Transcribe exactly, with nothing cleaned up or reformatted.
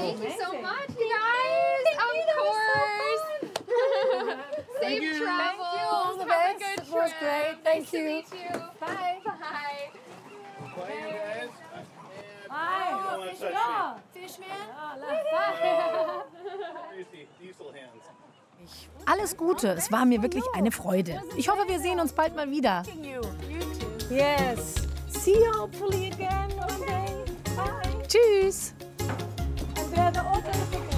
Thank you so much, guys. Of course. Safe you. travels. Thank you. All the Have a best. good It was trip. great. Thank nice you. To meet you. Bye. Bye. Quiet, you guys. Hi. You don't want to touch Ja. Fishman. me. Tracy, Diesel hands. Alles Gute, es war mir wirklich eine Freude. Ich hoffe, wir sehen uns bald mal wieder. Yes. See you hopefully again one day. Bye. Tschüss! And there the auto